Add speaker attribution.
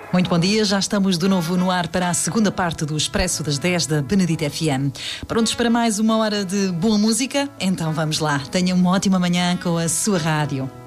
Speaker 1: Muito bom dia, já estamos de novo no ar para a segunda parte do Expresso das 10 da Benedita FM. Prontos para mais uma hora de boa música? Então vamos lá, tenha uma ótima manhã com a sua rádio.